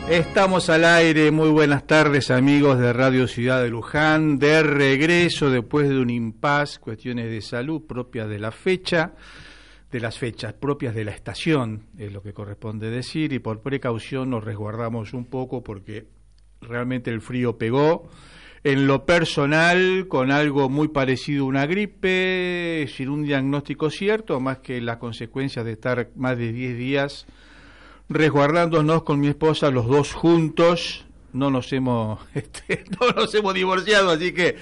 Estamos al aire, muy buenas tardes amigos de Radio Ciudad de Luján, de regreso después de un impasse, cuestiones de salud propias de la fecha, de las fechas propias de la estación, es lo que corresponde decir, y por precaución nos resguardamos un poco porque realmente el frío pegó. En lo personal, con algo muy parecido a una gripe, sin un diagnóstico cierto, más que las consecuencias de estar más de 10 días resguardándonos con mi esposa, los dos juntos. No nos hemos divorciado, así que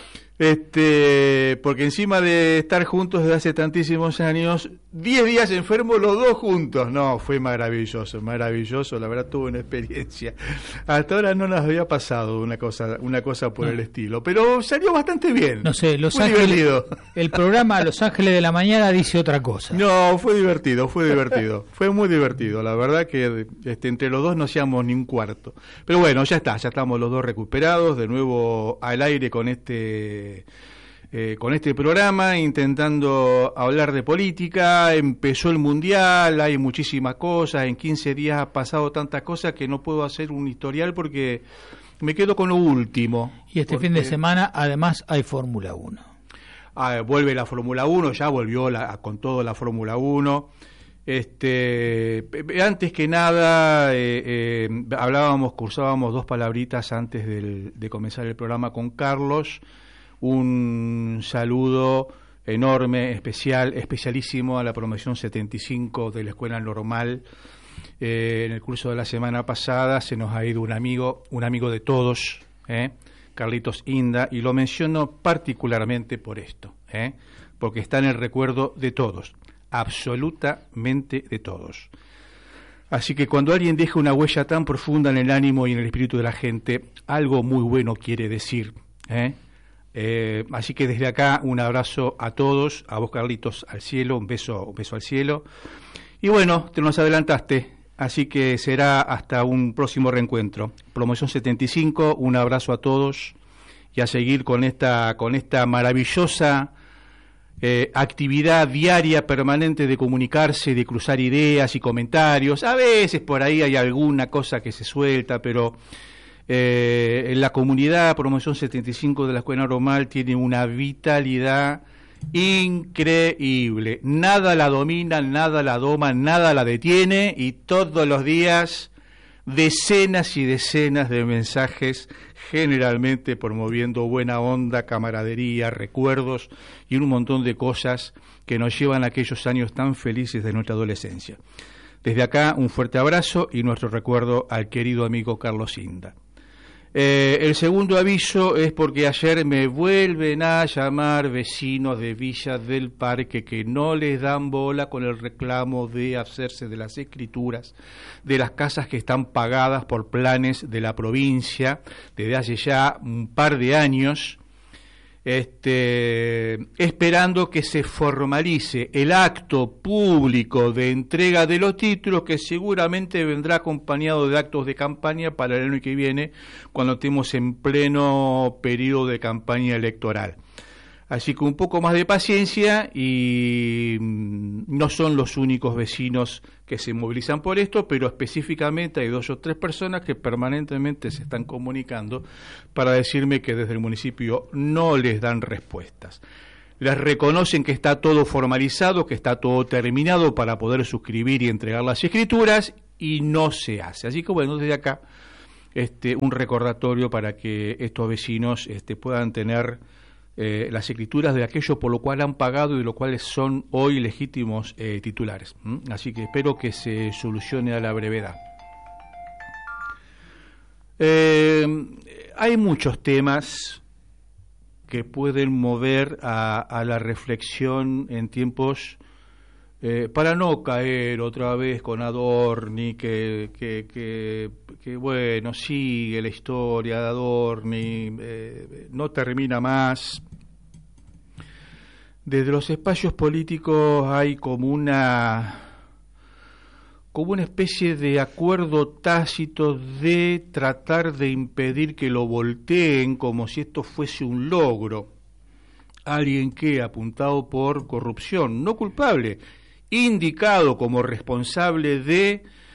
porque encima de estar juntos desde hace tantísimos años, 10 días enfermos los dos juntos. No, fue maravilloso, la verdad tuve una experiencia. Hasta ahora no nos había pasado una cosa por el estilo, pero salió bastante bien. No sé, Los Ángeles, divertido. El programa Los Ángeles de la Mañana dice otra cosa. No, fue divertido, fue muy divertido, la verdad que entre los dos no hacíamos ni un cuarto. Pero bueno, ya estamos los dos recuperados, de nuevo al aire con este programa, intentando hablar de política. Empezó el Mundial, hay muchísimas cosas, en 15 días ha pasado tantas cosas que no puedo hacer un historial porque me quedo con lo último. Y fin de semana además hay Fórmula 1. Vuelve la Fórmula 1, ya volvió con todo la Fórmula 1. Antes que nada, cursábamos dos palabritas antes de comenzar el programa con Carlos. Un saludo enorme, especialísimo a la promoción 75 de la Escuela Normal. En el curso de la semana pasada se nos ha ido un amigo de todos, Carlitos Inda, y lo menciono particularmente por esto, porque está en el recuerdo de todos, absolutamente de todos. Así que cuando alguien deja una huella tan profunda en el ánimo y en el espíritu de la gente, algo muy bueno quiere decir, así que desde acá un abrazo a todos, a vos Carlitos al cielo, un beso al cielo. Y bueno, te nos adelantaste, así que será hasta un próximo reencuentro. Promoción 75, un abrazo a todos y a seguir con esta maravillosa actividad diaria permanente de comunicarse, de cruzar ideas y comentarios. A veces por ahí hay alguna cosa que se suelta, pero en la comunidad Promoción 75 de la Escuela Normal tiene una vitalidad increíble. Nada la domina, nada la doma, nada la detiene, y todos los días decenas y decenas de mensajes, generalmente promoviendo buena onda, camaradería, recuerdos y un montón de cosas que nos llevan a aquellos años tan felices de nuestra adolescencia. Desde acá un fuerte abrazo y nuestro recuerdo al querido amigo Carlos Inda. El segundo aviso es porque ayer me vuelven a llamar vecinos de Villa del Parque que no les dan bola con el reclamo de hacerse de las escrituras de las casas que están pagadas por planes de la provincia desde hace ya un par de años, esperando que se formalice el acto público de entrega de los títulos, que seguramente vendrá acompañado de actos de campaña para el año que viene, cuando estemos en pleno periodo de campaña electoral. Así que un poco más de paciencia, y no son los únicos vecinos que se movilizan por esto, pero específicamente hay 2 o 3 personas que permanentemente se están comunicando para decirme que desde el municipio no les dan respuestas. Les reconocen que está todo formalizado, que está todo terminado para poder suscribir y entregar las escrituras, y no se hace. Así que bueno, desde acá un recordatorio para que estos vecinos puedan tener las escrituras de aquello por lo cual han pagado y de lo cuales son hoy legítimos titulares. Así que espero que se solucione a la brevedad. Hay muchos temas que pueden mover a la reflexión en tiempos, para no caer otra vez con Adorni, que bueno, sigue la historia de Adorni, no termina más. Desde los espacios políticos hay como una especie de acuerdo tácito de tratar de impedir que lo volteen, como si esto fuese un logro. Alguien que, apuntado por corrupción, no culpable, indicado como responsable de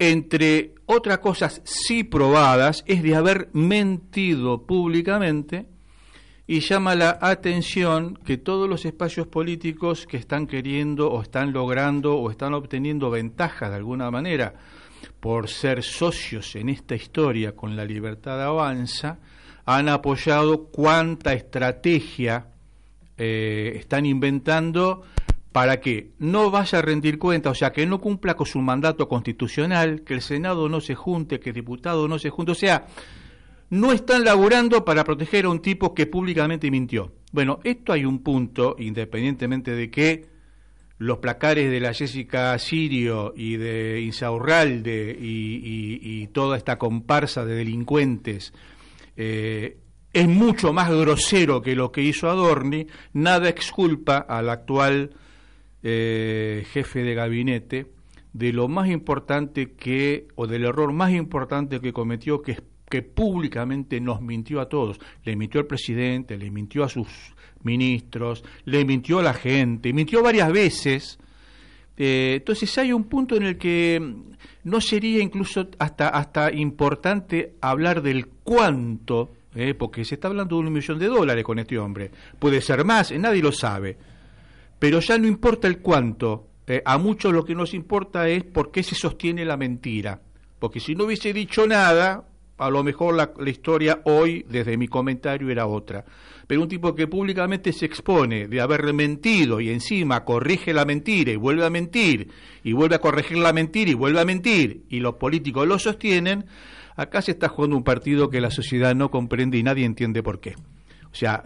entre otras cosas sí probadas, es de haber mentido públicamente, y llama la atención que todos los espacios políticos que están queriendo o están logrando o están obteniendo ventajas de alguna manera por ser socios en esta historia con La Libertad Avanza, han apoyado cuánta estrategia están inventando para que no vaya a rendir cuenta, o sea, que no cumpla con su mandato constitucional, que el Senado no se junte, que el diputado no se junte, o sea, no están laburando para proteger a un tipo que públicamente mintió. Bueno, esto hay un punto, independientemente de que los placares de la Jessica Sirio y de Insaurralde y toda esta comparsa de delincuentes es mucho más grosero que lo que hizo Adorni, nada exculpa al actual jefe de gabinete de lo más importante o del error más importante que cometió, que públicamente nos mintió a todos. Le mintió al presidente, le mintió a sus ministros, le mintió a la gente, mintió varias veces. Entonces hay un punto en el que no sería incluso hasta importante hablar del cuánto, porque se está hablando de $1 millón con este hombre. Puede ser más, nadie lo sabe. Pero ya no importa el cuánto. A muchos lo que nos importa es por qué se sostiene la mentira. Porque si no hubiese dicho nada, a lo mejor la historia hoy, desde mi comentario, era otra. Pero un tipo que públicamente se expone de haber mentido y encima corrige la mentira y vuelve a mentir, y vuelve a corregir la mentira y vuelve a mentir, y los políticos lo sostienen, acá se está jugando un partido que la sociedad no comprende y nadie entiende por qué. O sea,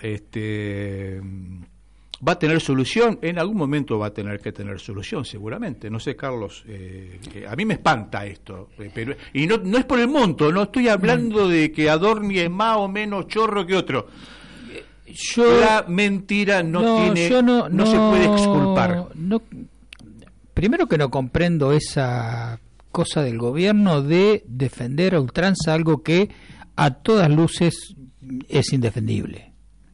¿va a tener solución? En algún momento va a tener que tener solución, seguramente. No sé, Carlos, a mí me espanta esto. Pero, y no es por el monto, no estoy hablando de que Adorni es más o menos chorro que otro. La mentira no se puede exculpar. Primero que no comprendo esa cosa del gobierno de defender a ultranza algo que a todas luces es indefendible.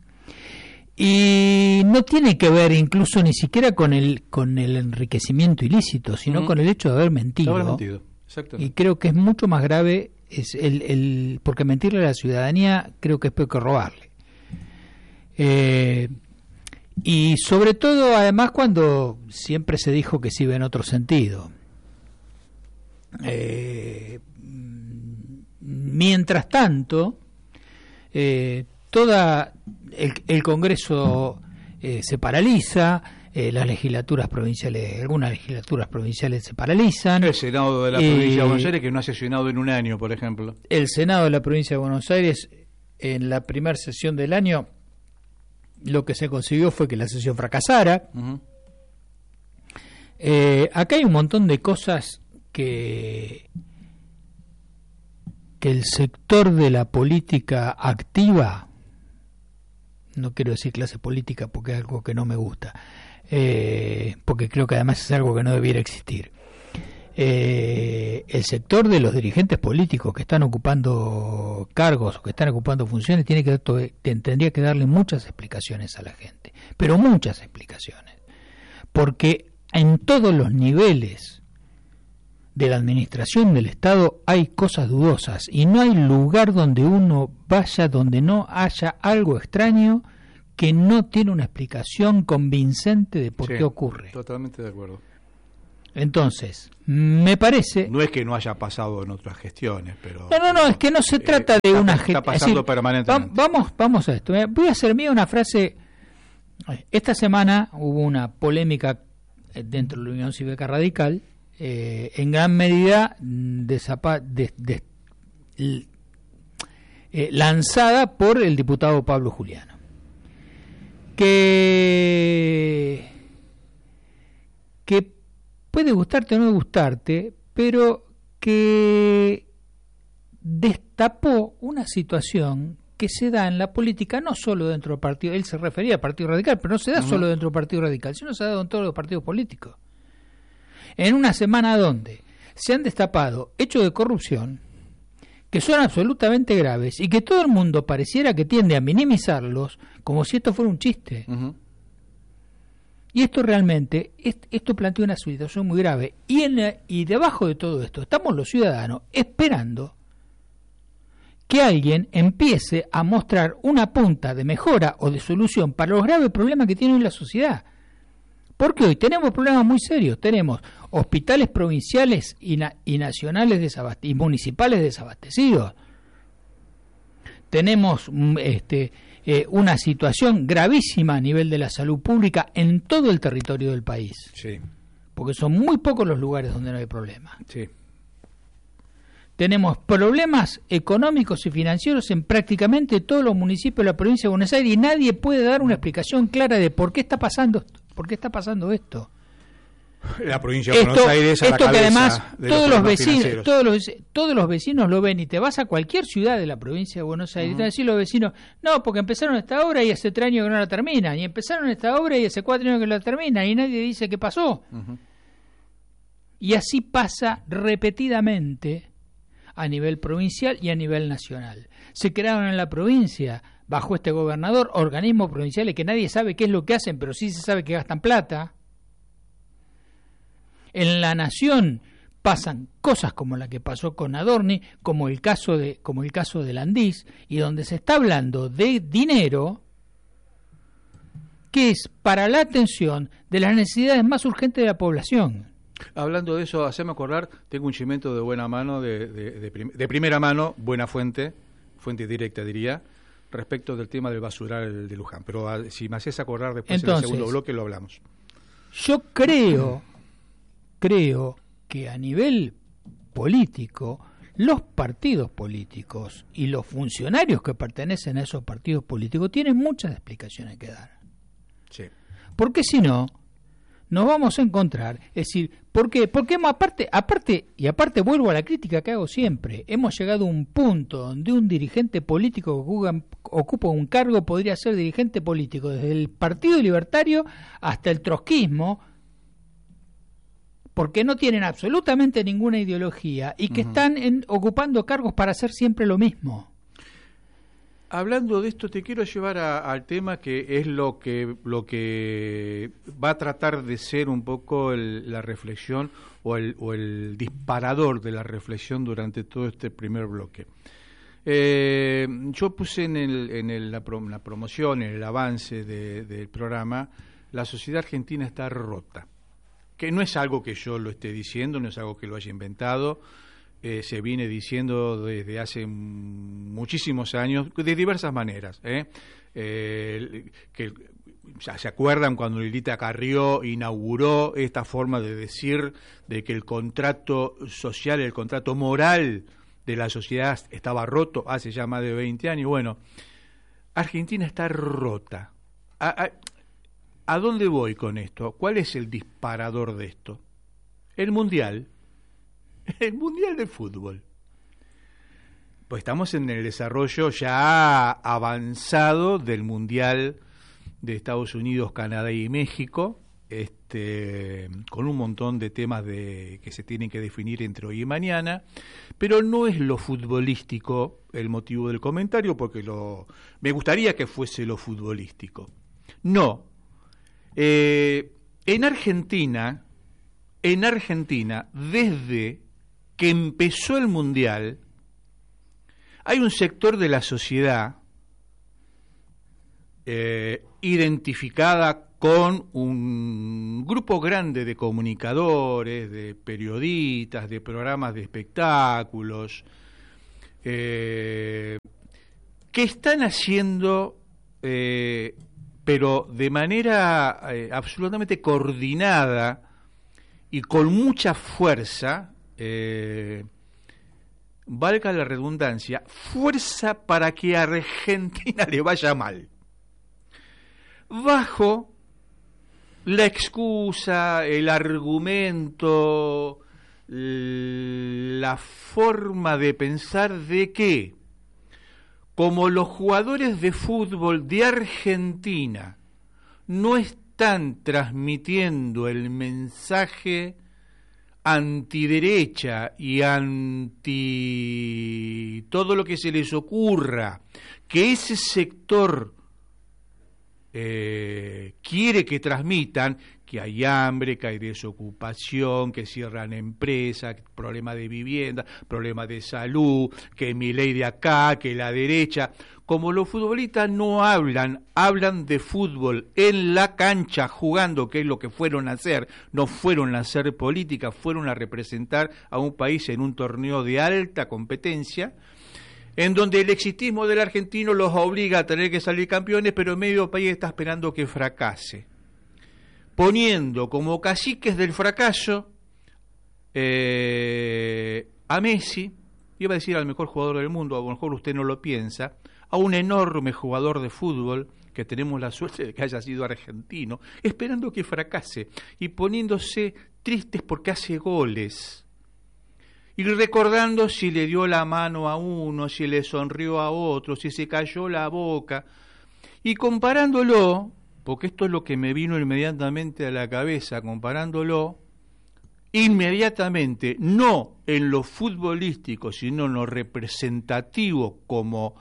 Y no tiene que ver incluso ni siquiera con el enriquecimiento ilícito, sino con el hecho de haber mentido. Y creo que es mucho más grave, porque mentirle a la ciudadanía creo que es peor que robarle. Y sobre todo, además, cuando siempre se dijo que se iba en otro sentido. Mientras tanto, toda el Congreso se paraliza, las legislaturas provinciales, algunas legislaturas provinciales se paralizan. El Senado de la provincia de Buenos Aires, que no ha sesionado en un año, por ejemplo. El Senado de la provincia de Buenos Aires, en la primera sesión del año, lo que se consiguió fue que la sesión fracasara. Uh-huh. Acá hay un montón de cosas que el sector de la política activa, no quiero decir clase política porque es algo que no me gusta, porque creo que además es algo que no debiera existir, el sector de los dirigentes políticos que están ocupando cargos o que están ocupando funciones tendría que darle muchas explicaciones a la gente, pero muchas explicaciones, porque en todos los niveles de la administración del Estado hay cosas dudosas y no hay lugar donde uno vaya donde no haya algo extraño que no tiene una explicación convincente de por qué ocurre. Totalmente de acuerdo. Entonces, me parece... No es que no haya pasado en otras gestiones, pero... No, es que no se trata de una gestión... Está pasando permanentemente. Vamos a esto. Voy a hacer mía una frase. Esta semana hubo una polémica dentro de la Unión Cívica Radical, en gran medida lanzada por el diputado Pablo Juliano, que puede gustarte o no gustarte, pero que destapó una situación que se da en la política no solo dentro del partido, él se refería al Partido Radical, pero no se da solo dentro del Partido Radical, sino se da en todos los partidos políticos. En una semana donde se han destapado hechos de corrupción que son absolutamente graves y que todo el mundo pareciera que tiende a minimizarlos como si esto fuera un chiste. Y esto realmente, esto plantea una situación muy grave. Y debajo de todo esto estamos los ciudadanos esperando que alguien empiece a mostrar una punta de mejora o de solución para los graves problemas que tiene hoy la sociedad. Porque hoy tenemos problemas muy serios. Tenemos hospitales provinciales y nacionales y municipales desabastecidos. Tenemos una situación gravísima a nivel de la salud pública en todo el territorio del país. Sí. Porque son muy pocos los lugares donde no hay problemas. Sí. Tenemos problemas económicos y financieros en prácticamente todos los municipios de la provincia de Buenos Aires y nadie puede dar una explicación clara de por qué está pasando esto. La provincia de Buenos Aires a la cabeza que además de todos los vecinos, financieros. todos los vecinos lo ven, y te vas a cualquier ciudad de la provincia de Buenos Aires y te van a decir los vecinos, no, porque empezaron esta obra y hace 3 años que no la terminan, y empezaron esta obra y hace 4 años que la terminan, y nadie dice qué pasó. Y así pasa repetidamente a nivel provincial y a nivel nacional. Se crearon en la provincia, bajo este gobernador, organismos provinciales que nadie sabe qué es lo que hacen, pero sí se sabe que gastan plata. En la nación pasan cosas como la que pasó con Adorni, como el caso de Landís, y donde se está hablando de dinero que es para la atención de las necesidades más urgentes de la población. Hablando de eso, haceme acordar, tengo un cimiento de buena mano, de primera mano, buena fuente directa diría, respecto del tema del basural de Luján. Pero si me haces acordar después, entonces, en el segundo bloque lo hablamos. Yo creo que a nivel político, los partidos políticos y los funcionarios que pertenecen a esos partidos políticos tienen muchas explicaciones que dar. Sí. Porque si no, nos vamos a encontrar, es decir, porque aparte vuelvo a la crítica que hago siempre, hemos llegado a un punto donde un dirigente político que ocupa un cargo podría ser dirigente político desde el Partido Libertario hasta el trotskismo, porque no tienen absolutamente ninguna ideología y que están ocupando cargos para hacer siempre lo mismo. Hablando de esto, te quiero llevar al tema que es lo que va a tratar de ser un poco la reflexión o el disparador de la reflexión durante todo este primer bloque. Yo puse en la promoción, en el avance del programa, la sociedad argentina está rota, que no es algo que yo lo esté diciendo, no es algo que lo haya inventado. Se viene diciendo desde hace muchísimos años, de diversas maneras. Que ya se acuerdan cuando Lilita Carrió inauguró esta forma de decir de que el contrato social, el contrato moral de la sociedad estaba roto hace ya más de 20 años. Bueno, Argentina está rota. ¿A dónde voy con esto? ¿Cuál es el disparador de esto? El Mundial de fútbol. Pues estamos en el desarrollo ya avanzado del Mundial de Estados Unidos, Canadá y México, con un montón de temas que se tienen que definir entre hoy y mañana, pero no es lo futbolístico el motivo del comentario, porque me gustaría que fuese lo futbolístico. No. En Argentina, desde que empezó el Mundial, hay un sector de la sociedad identificada con un grupo grande de comunicadores, de periodistas, de programas de espectáculos, que están haciendo, pero de manera absolutamente coordinada y con mucha fuerza, valga la redundancia, fuerza para que a Argentina le vaya mal, bajo la excusa, el argumento, la forma de pensar de que, como los jugadores de fútbol de Argentina no están transmitiendo el mensaje antiderecha y anti todo lo que se les ocurra, que ese sector quiere que transmitan que hay hambre, que hay desocupación, que cierran empresas, problemas de vivienda, problemas de salud, que mi ley de acá, que la derecha. Como los futbolistas no hablan de fútbol en la cancha jugando, que es lo que fueron a hacer, no fueron a hacer política, fueron a representar a un país en un torneo de alta competencia, en donde el exitismo del argentino los obliga a tener que salir campeones, pero medio país está esperando que fracase, poniendo como caciques del fracaso a Messi, iba a decir al mejor jugador del mundo, a lo mejor usted no lo piensa, a un enorme jugador de fútbol, que tenemos la suerte de que haya sido argentino, esperando que fracase y poniéndose tristes porque hace goles. Y recordando si le dio la mano a uno, si le sonrió a otro, si se cayó la boca. Y comparándolo, porque esto es lo que me vino inmediatamente a la cabeza, comparándolo, inmediatamente, no en lo futbolístico, sino en lo representativo como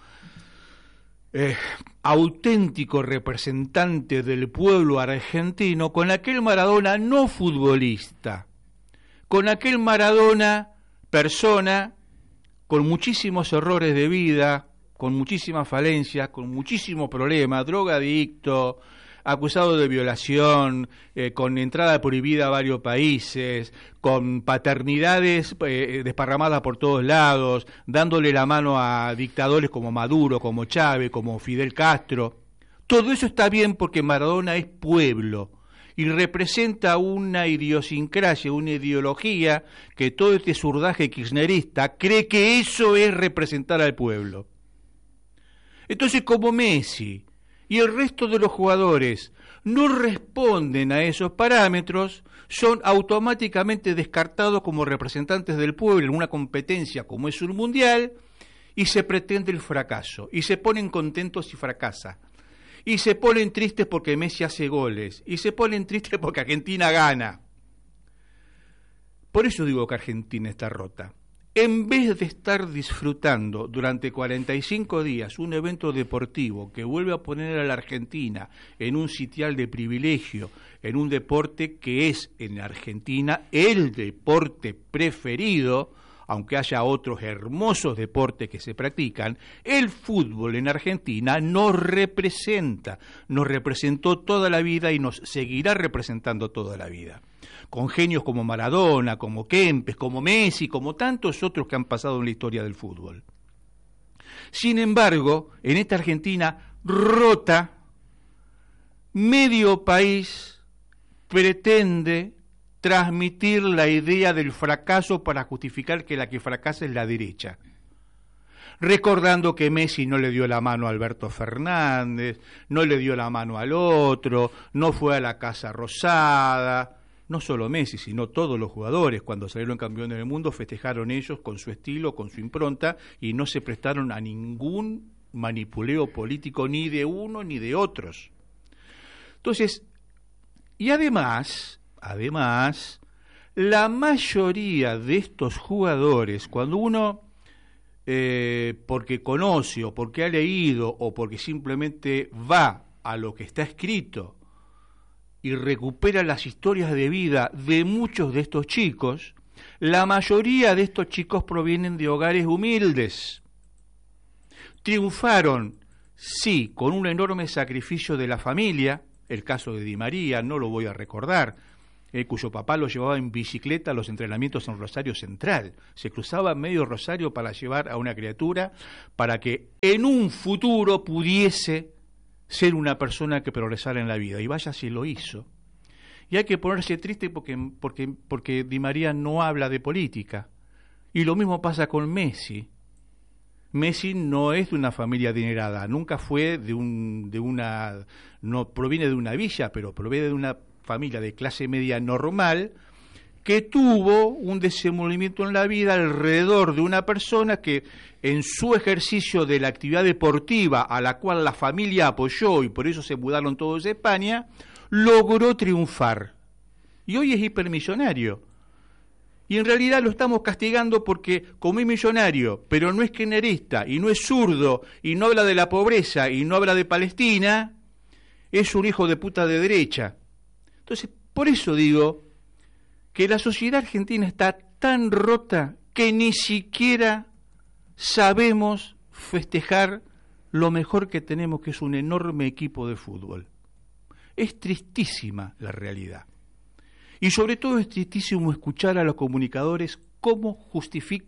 auténtico representante del pueblo argentino, con aquel Maradona no futbolista, con aquel Maradona persona con muchísimos errores de vida, con muchísimas falencias, con muchísimos problemas, drogadicto, acusado de violación, con entrada prohibida a varios países, con paternidades desparramadas por todos lados, dándole la mano a dictadores como Maduro, como Chávez, como Fidel Castro. Todo eso está bien porque Maradona es pueblo y representa una idiosincrasia, una ideología que todo este surdaje kirchnerista cree que eso es representar al pueblo. Entonces, como Messi y el resto de los jugadores no responden a esos parámetros, son automáticamente descartados como representantes del pueblo en una competencia como es un mundial, y se pretende el fracaso, y se ponen contentos si fracasa, y se ponen tristes porque Messi hace goles, y se ponen tristes porque Argentina gana. Por eso digo que Argentina está rota. En vez de estar disfrutando durante 45 días un evento deportivo que vuelve a poner a la Argentina en un sitial de privilegio, en un deporte que es en Argentina el deporte preferido, aunque haya otros hermosos deportes que se practican, el fútbol en Argentina nos representó toda la vida y nos seguirá representando toda la vida. Con genios como Maradona, como Kempes, como Messi, como tantos otros que han pasado en la historia del fútbol. Sin embargo, en esta Argentina rota, medio país pretende transmitir la idea del fracaso para justificar que la que fracasa es la derecha. Recordando que Messi no le dio la mano a Alberto Fernández, no le dio la mano al otro, no fue a la Casa Rosada. No solo Messi, sino todos los jugadores, cuando salieron campeones del mundo, festejaron ellos con su estilo, con su impronta, y no se prestaron a ningún manipuleo político, ni de uno ni de otros. Entonces, y además, la mayoría de estos jugadores, cuando uno, porque conoce, o porque ha leído, o porque simplemente va a lo que está escrito, y recupera las historias de vida de muchos de estos chicos, la mayoría de estos chicos provienen de hogares humildes. Triunfaron, sí, con un enorme sacrificio de la familia, el caso de Di María, no lo voy a recordar, cuyo papá lo llevaba en bicicleta a los entrenamientos en Rosario Central. Se cruzaba medio Rosario para llevar a una criatura para que en un futuro pudiese ser una persona que progresara en la vida, y vaya si lo hizo. Y hay que ponerse triste porque Di María no habla de política, y lo mismo pasa con Messi. Messi no es de una familia adinerada, nunca fue no proviene de una villa, pero proviene de una familia de clase media normal, que tuvo un desenvolvimiento en la vida alrededor de una persona que en su ejercicio de la actividad deportiva, a la cual la familia apoyó y por eso se mudaron todos a España, logró triunfar. Y hoy es hipermillonario. Y en realidad lo estamos castigando porque, como es millonario, pero no es kirchnerista, y no es zurdo, y no habla de la pobreza, y no habla de Palestina, es un hijo de puta de derecha. Entonces, por eso digo que la sociedad argentina está tan rota que ni siquiera sabemos festejar lo mejor que tenemos, que es un enorme equipo de fútbol. Es tristísima la realidad. Y sobre todo es tristísimo escuchar a los comunicadores cómo justifican